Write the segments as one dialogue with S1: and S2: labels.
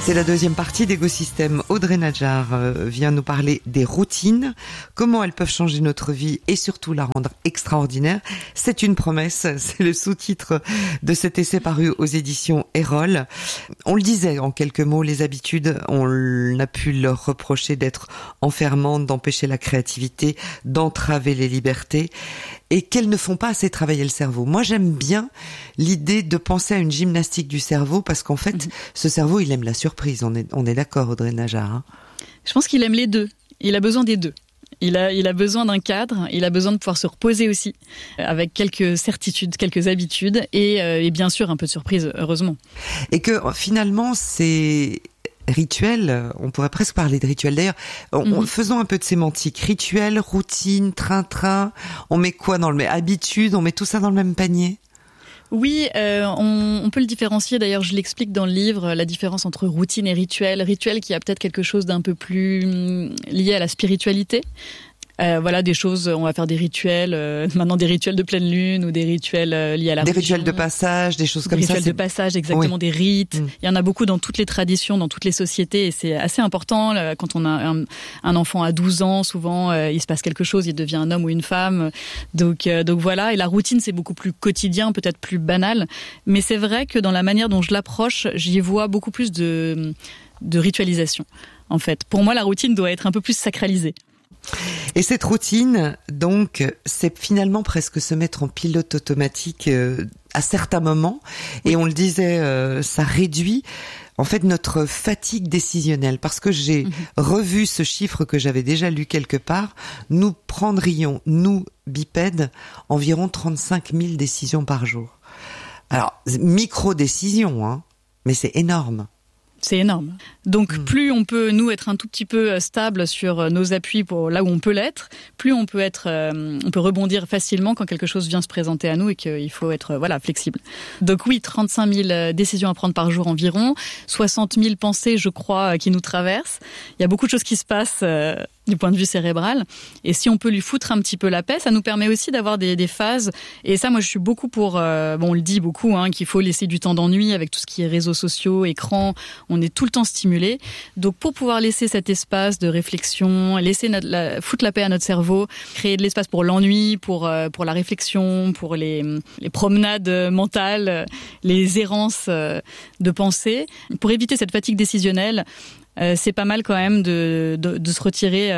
S1: C'est la deuxième partie d'Écosystème. Audrey Nadjar vient nous parler des routines, comment elles peuvent changer notre vie et surtout la rendre extraordinaire. C'est une promesse, c'est le sous-titre de cet essai paru aux éditions Erol. On le disait en quelques mots, les habitudes, on a pu leur reprocher d'être enfermantes, d'empêcher la créativité, d'entraver les libertés et qu'elles ne font pas assez travailler le cerveau. Moi, j'aime bien l'idée de penser à une gymnastique du cerveau parce qu'en fait, ce cerveau, il aime la surprise. On est d'accord, Audrey Nadjar. Hein.
S2: Je pense qu'il aime les deux. Il a besoin des deux. Il a besoin d'un cadre, il a besoin de pouvoir se reposer aussi, avec quelques certitudes, quelques habitudes et bien sûr un peu de surprise, heureusement.
S1: Et que finalement, c'est rituel, on pourrait presque parler de rituel. D'ailleurs, faisons un peu de sémantique. Rituel, routine, train-train, on met quoi dans habitude, on met tout ça dans le même panier ?
S2: Oui, on peut le différencier. D'ailleurs, je l'explique dans le livre, la différence entre routine et rituel. Rituel qui a peut-être quelque chose d'un peu plus lié à la spiritualité. Voilà, des choses, on va faire des rituels, maintenant des rituels de pleine lune ou des rituels liés à la religion. Des rituels
S1: de passage, des choses comme ça.
S2: Des rituels de passage, exactement, oui. Des rites. Il y en a beaucoup dans toutes les traditions, dans toutes les sociétés et c'est assez important. Quand on a un enfant à 12 ans, souvent, il se passe quelque chose, il devient un homme ou une femme. Donc voilà, et la routine, c'est beaucoup plus quotidien, peut-être plus banal. Mais c'est vrai que dans la manière dont je l'approche, j'y vois beaucoup plus de ritualisation, en fait. Pour moi, la routine doit être un peu plus sacralisée.
S1: Et cette routine, donc, c'est finalement presque se mettre en pilote automatique à certains moments. Et on le disait, ça réduit en fait notre fatigue décisionnelle. Parce que j'ai revu ce chiffre que j'avais déjà lu quelque part. Nous prendrions, nous, bipèdes, environ 35 000 décisions par jour. Alors, micro-décisions, hein, mais c'est énorme.
S2: C'est énorme. Donc plus on peut, nous, être un tout petit peu stable sur nos appuis pour là où on peut l'être, plus on peut rebondir facilement quand quelque chose vient se présenter à nous et qu'il faut être flexible. Donc oui, 35 000 décisions à prendre par jour environ, 60 000 pensées, je crois, qui nous traversent. Il y a beaucoup de choses qui se passent du point de vue cérébral. Et si on peut lui foutre un petit peu la paix, ça nous permet aussi d'avoir des phases. Et ça, moi, je suis beaucoup pour... on le dit beaucoup, qu'il faut laisser du temps d'ennui avec tout ce qui est réseaux sociaux, écran. On est tout le temps stimulé. Donc, pour pouvoir laisser cet espace de réflexion, laisser foutre la paix à notre cerveau, créer de l'espace pour l'ennui, pour la réflexion, pour les promenades mentales, les errances de pensée, pour éviter cette fatigue décisionnelle, c'est pas mal quand même de se retirer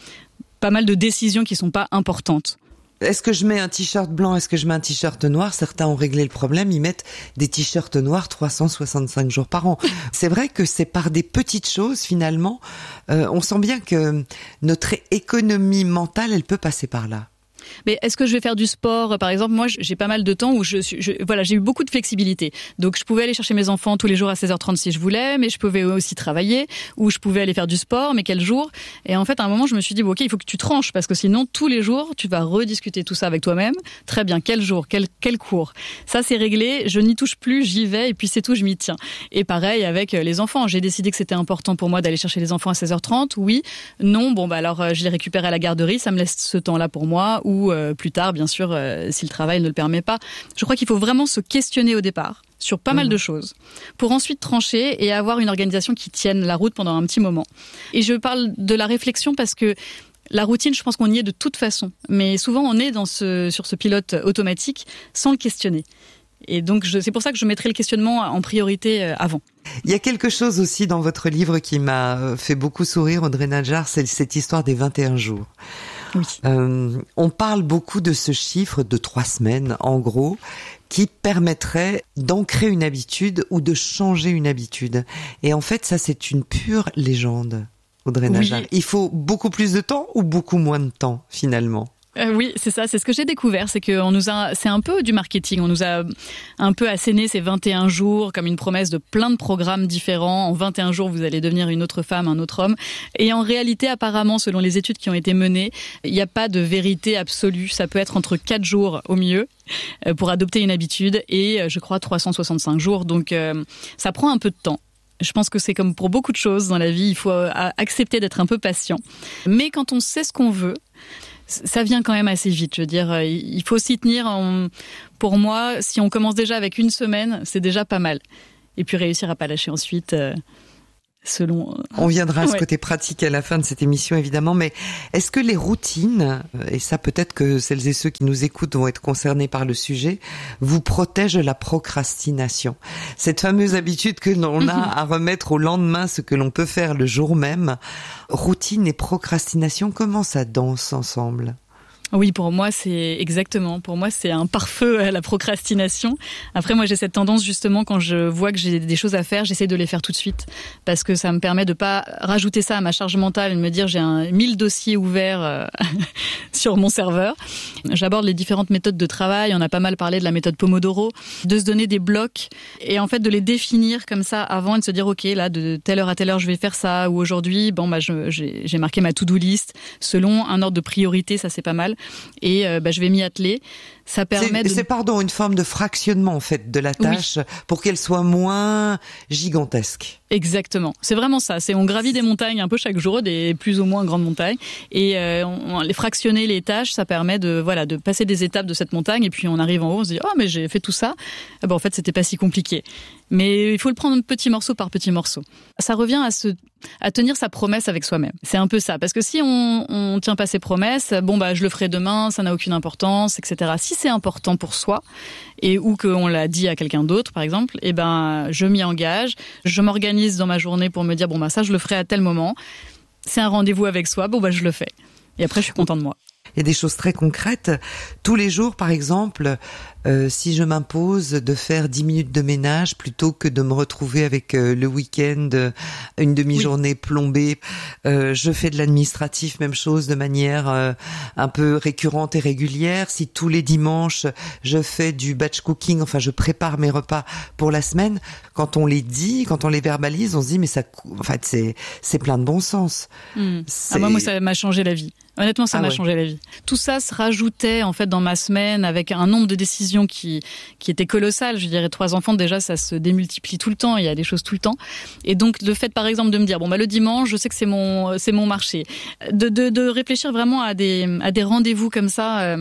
S2: pas mal de décisions qui sont pas importantes.
S1: Est-ce que je mets un t-shirt blanc, est-ce que je mets un t-shirt noir ? Certains ont réglé le problème, ils mettent des t-shirts noirs 365 jours par an. C'est vrai que c'est par des petites choses finalement, on sent bien que notre économie mentale, elle peut passer par là.
S2: Mais est-ce que je vais faire du sport ? Par exemple, moi, j'ai pas mal de temps où j'ai eu beaucoup de flexibilité. Donc, je pouvais aller chercher mes enfants tous les jours à 16h30 si je voulais, mais je pouvais aussi travailler, ou je pouvais aller faire du sport, mais quel jour ? Et en fait, à un moment, je me suis dit, ok, il faut que tu tranches, parce que sinon, tous les jours, tu vas rediscuter tout ça avec toi-même. Très bien, quel jour, quel cours ? Ça, c'est réglé, je n'y touche plus, j'y vais, et puis c'est tout, je m'y tiens. Et pareil avec les enfants. J'ai décidé que c'était important pour moi d'aller chercher les enfants à 16h30. Oui, non, alors je les récupère à la garderie, ça me laisse ce temps-là pour moi, ou plus tard, bien sûr, si le travail ne le permet pas. Je crois qu'il faut vraiment se questionner au départ sur pas mal de choses pour ensuite trancher et avoir une organisation qui tienne la route pendant un petit moment. Et je parle de la réflexion parce que la routine, je pense qu'on y est de toute façon. Mais souvent, on est sur ce pilote automatique sans le questionner. Et donc, c'est pour ça que je mettrai le questionnement en priorité avant.
S1: Il y a quelque chose aussi dans votre livre qui m'a fait beaucoup sourire, Audrey Nadjar, c'est cette histoire des 21 jours.
S2: Oui.
S1: On parle beaucoup de ce chiffre de 3 semaines, en gros, qui permettrait d'ancrer une habitude ou de changer une habitude. Et en fait, ça, c'est une pure légende, Audrey Nadjar. Oui. Il faut beaucoup plus de temps ou beaucoup moins de temps, finalement ?
S2: Oui, c'est ça, c'est ce que j'ai découvert, c'est c'est un peu du marketing, on nous a un peu asséné ces 21 jours comme une promesse de plein de programmes différents. En 21 jours, vous allez devenir une autre femme, un autre homme. Et en réalité, apparemment, selon les études qui ont été menées, il n'y a pas de vérité absolue. Ça peut être entre 4 jours au mieux pour adopter une habitude et, je crois, 365 jours. Donc, ça prend un peu de temps. Je pense que c'est comme pour beaucoup de choses dans la vie, il faut accepter d'être un peu patient. Mais quand on sait ce qu'on veut, ça vient quand même assez vite. Je veux dire, il faut s'y tenir. Pour moi, si on commence déjà avec 1 semaine, c'est déjà pas mal. Et puis réussir à pas lâcher ensuite.
S1: On viendra à ce côté pratique à la fin de cette émission, évidemment, mais est-ce que les routines, et ça peut-être que celles et ceux qui nous écoutent vont être concernés par le sujet, vous protègent de la procrastination? Cette fameuse habitude que l'on a à remettre au lendemain ce que l'on peut faire le jour même. Routine et procrastination, comment ça danse ensemble?
S2: Oui, pour moi, c'est exactement. Pour moi, c'est un pare-feu à la procrastination. Après, moi, j'ai cette tendance, justement, quand je vois que j'ai des choses à faire, j'essaie de les faire tout de suite. Parce que ça me permet de pas rajouter ça à ma charge mentale et de me dire j'ai 1000 dossiers ouverts sur mon serveur. J'aborde les différentes méthodes de travail. On a pas mal parlé de la méthode Pomodoro, de se donner des blocs et en fait de les définir comme ça avant et de se dire ok, là, de telle heure à telle heure, je vais faire ça. Ou aujourd'hui, j'ai marqué ma to-do list selon un ordre de priorité. Ça, c'est pas mal. Et je vais m'y atteler. Ça permet
S1: c'est une forme de fractionnement en fait de la tâche pour qu'elle soit moins gigantesque.
S2: Exactement. C'est vraiment ça. On gravit des montagnes un peu chaque jour, des plus ou moins grandes montagnes, et on les fractionner les tâches, ça permet de passer des étapes de cette montagne, et puis on arrive en haut, on se dit mais j'ai fait tout ça. En fait c'était pas si compliqué. Mais il faut le prendre petit morceau par petit morceau. Ça revient à tenir sa promesse avec soi-même. C'est un peu ça. Parce que si on tient pas ses promesses, je le ferai demain, ça n'a aucune importance, etc. Si c'est important pour soi, ou qu'on l'a dit à quelqu'un d'autre, par exemple, je m'y engage, je m'organise dans ma journée pour me dire, ça, je le ferai à tel moment. C'est un rendez-vous avec soi, je le fais. Et après, je suis content de moi.
S1: Il y a des choses très concrètes. Tous les jours, par exemple, si je m'impose de faire 10 minutes de ménage plutôt que de me retrouver avec le week-end, une demi-journée plombée, je fais de l'administratif, même chose, de manière un peu récurrente et régulière. Si tous les dimanches, je fais du batch cooking, enfin je prépare mes repas pour la semaine, quand on les dit, quand on les verbalise, on se dit mais ça, en fait, c'est plein de bon sens.
S2: Moi, ça m'a changé la vie. Honnêtement, ça m'a changé la vie. Tout ça se rajoutait en fait dans ma semaine avec un nombre de décisions qui était colossal. Je dirais 3 enfants déjà, ça se démultiplie tout le temps. Il y a des choses tout le temps. Et donc le fait par exemple de me dire le dimanche, je sais que c'est mon marché, de réfléchir vraiment à des rendez-vous comme ça.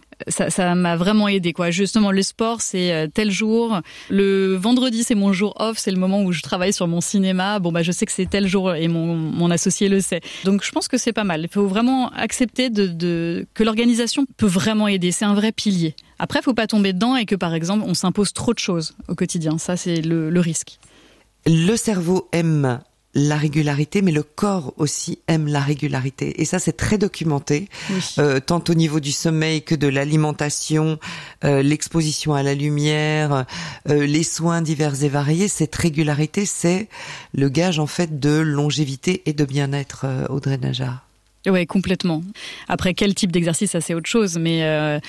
S2: Ça m'a vraiment aidé quoi. Justement le sport c'est tel jour, le vendredi c'est mon jour off, c'est le moment où je travaille sur mon cinéma. Je sais que c'est tel jour et mon associé le sait. Donc je pense que c'est pas mal. Il faut vraiment accepter que l'organisation peut vraiment aider, c'est un vrai pilier. Après, faut pas tomber dedans et que par exemple, on s'impose trop de choses au quotidien. Ça c'est le risque.
S1: Le cerveau aime la régularité, mais le corps aussi aime la régularité. Et ça, c'est très documenté, tant au niveau du sommeil que de l'alimentation, l'exposition à la lumière, les soins divers et variés. Cette régularité, c'est le gage, en fait, de longévité et de bien-être, Audrey Najjar.
S2: Ouais, complètement. Après, quel type d'exercice, ça c'est autre chose. Mais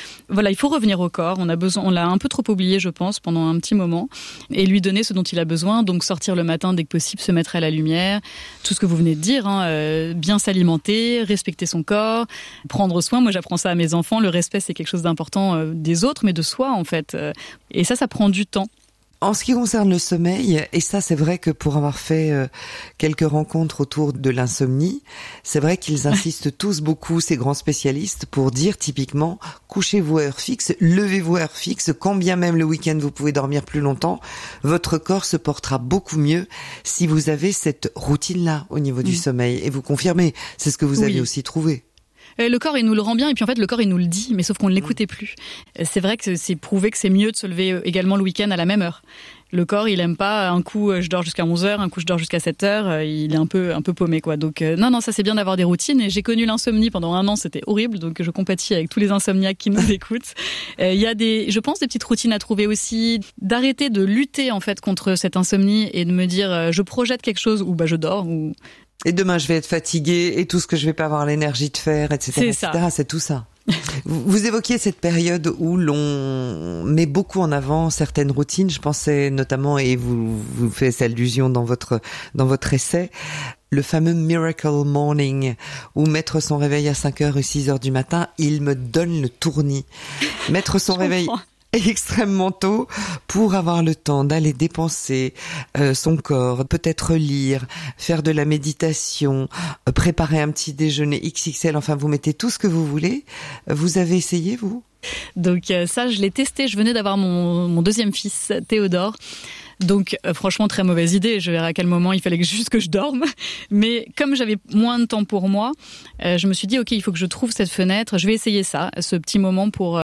S2: il faut revenir au corps. On l'a un peu trop oublié, je pense, pendant un petit moment, et lui donner ce dont il a besoin. Donc sortir le matin dès que possible, se mettre à la lumière, tout ce que vous venez de dire, bien s'alimenter, respecter son corps, prendre soin. Moi, j'apprends ça à mes enfants. Le respect, c'est quelque chose d'important des autres, mais de soi en fait. Et ça prend du temps.
S1: En ce qui concerne le sommeil, et ça c'est vrai que pour avoir fait quelques rencontres autour de l'insomnie, c'est vrai qu'ils insistent tous beaucoup, ces grands spécialistes, pour dire typiquement, couchez-vous à heure fixe, levez-vous à heure fixe, quand bien même le week-end vous pouvez dormir plus longtemps, votre corps se portera beaucoup mieux si vous avez cette routine-là au niveau du sommeil. Et vous confirmez, c'est ce que vous avez aussi trouvé.
S2: Le corps, il nous le rend bien, et puis en fait, le corps, il nous le dit, mais sauf qu'on ne l'écoutait plus. C'est vrai que c'est prouvé que c'est mieux de se lever également le week-end à la même heure. Le corps, il aime pas un coup je dors jusqu'à 11h, un coup je dors jusqu'à 7h, il est un peu paumé quoi. Donc non, ça c'est bien d'avoir des routines, et j'ai connu l'insomnie pendant 1 an, c'était horrible, donc je compatis avec tous les insomniaques qui nous écoutent. Il y a je pense des petites routines à trouver aussi, d'arrêter de lutter en fait contre cette insomnie et de me dire je projette quelque chose ou je dors ou
S1: et demain je vais être fatiguée et tout ce que je vais pas avoir l'énergie de faire, etc. C'est tout ça. Vous évoquiez cette période où l'on met beaucoup en avant certaines routines. Je pensais notamment, et vous faites allusion dans votre essai, le fameux Miracle Morning, où mettre son réveil à 5h ou 6h du matin, il me donne le tournis. Mettre son réveil extrêmement tôt pour avoir le temps d'aller dépenser son corps, peut-être lire, faire de la méditation, préparer un petit déjeuner XXL, enfin vous mettez tout ce que vous voulez. Vous avez essayé, vous ?
S2: Donc ça, je l'ai testé, je venais d'avoir mon 2e fils, Théodore. Donc franchement, très mauvaise idée. Je verrai à quel moment il fallait juste que je dorme. Mais comme j'avais moins de temps pour moi, je me suis dit, ok, il faut que je trouve cette fenêtre. Je vais essayer ça, ce petit moment pour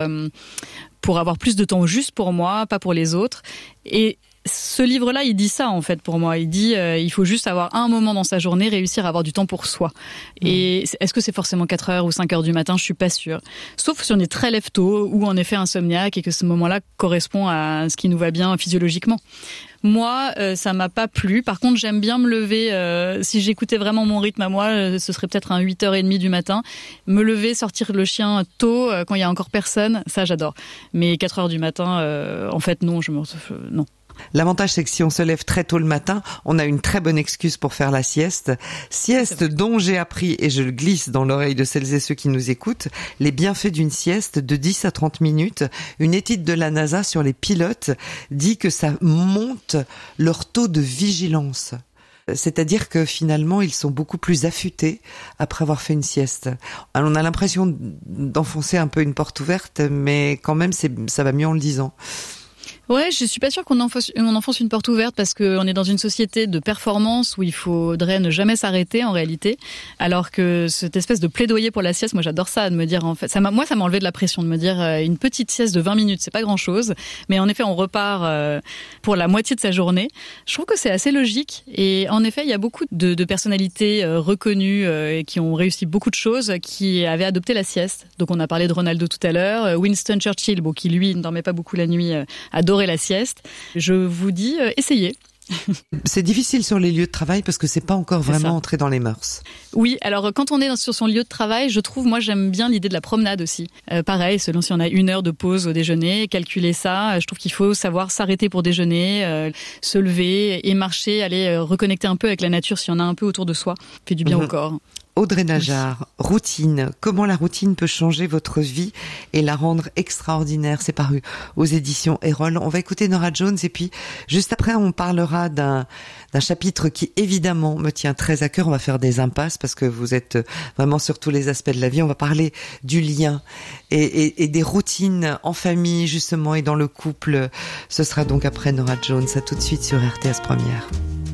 S2: avoir plus de temps juste pour moi, pas pour les autres. Et ce livre-là, il dit ça en fait pour moi. Il dit il faut juste avoir un moment dans sa journée, réussir à avoir du temps pour soi. Et est-ce que c'est forcément 4 heures ou 5 heures du matin? Je suis pas sûre. Sauf si on est très lève-tôt ou en effet insomniaque et que ce moment-là correspond à ce qui nous va bien physiologiquement. Moi, ça m'a pas plu. Par contre, j'aime bien me lever. Si j'écoutais vraiment mon rythme à moi, ce serait peut-être un 8h30 du matin. Me lever, sortir le chien tôt, quand il y a encore personne, ça j'adore. Mais 4 heures du matin, en fait, non, non.
S1: L'avantage, c'est que si on se lève très tôt le matin, on a une très bonne excuse pour faire la sieste. Sieste dont j'ai appris, et je le glisse dans l'oreille de celles et ceux qui nous écoutent, les bienfaits d'une sieste de 10 à 30 minutes. Une étude de la NASA sur les pilotes dit que ça monte leur taux de vigilance. C'est-à-dire que finalement, ils sont beaucoup plus affûtés après avoir fait une sieste. Alors, on a l'impression d'enfoncer un peu une porte ouverte, mais quand même, ça va mieux en le disant.
S2: Ouais, je suis pas sûre qu'on enfonce une porte ouverte parce qu'on est dans une société de performance où il faudrait ne jamais s'arrêter en réalité. Alors que cette espèce de plaidoyer pour la sieste, moi j'adore ça, de me dire en fait, ça m'a enlevé de la pression, de me dire une petite sieste de 20 minutes, c'est pas grand chose. Mais en effet, on repart pour la moitié de sa journée. Je trouve que c'est assez logique. Et en effet, il y a beaucoup de personnalités reconnues et qui ont réussi beaucoup de choses qui avaient adopté la sieste. Donc on a parlé de Ronaldo tout à l'heure, Winston Churchill, qui lui ne dormait pas beaucoup la nuit, adorait la sieste. Je vous dis, essayez.
S1: C'est difficile sur les lieux de travail parce que c'est pas encore vraiment entré dans les mœurs.
S2: Oui, alors quand on est sur son lieu de travail, moi j'aime bien l'idée de la promenade aussi. Pareil, selon si on a 1 heure de pause au déjeuner, calculer ça, je trouve qu'il faut savoir s'arrêter pour déjeuner, se lever et marcher, aller reconnecter un peu avec la nature si on a un peu autour de soi. Ça fait du bien au corps.
S1: Audrey Najjar, routine. Comment la routine peut changer votre vie et la rendre extraordinaire? C'est paru aux éditions Erol. On va écouter Norah Jones et puis juste après on parlera d'un chapitre qui évidemment me tient très à cœur. On va faire des impasses parce que vous êtes vraiment sur tous les aspects de la vie. On va parler du lien et des routines en famille justement et dans le couple. Ce sera donc après Norah Jones. À tout de suite sur RTS Première.